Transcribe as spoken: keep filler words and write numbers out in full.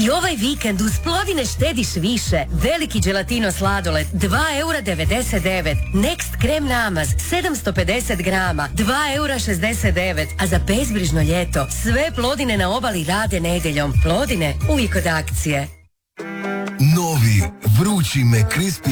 I ovaj vikend uz Plodine štediš više. Veliki Gelatino sladoled dva eura devedeset devet. Next krem namaz sedamsto pedeset grama dva eura šezdeset devet. A za bezbrižno ljeto sve Plodine na obali rade nedjeljom. Plodine uvijek od akcije. Novi, vrući McCrispy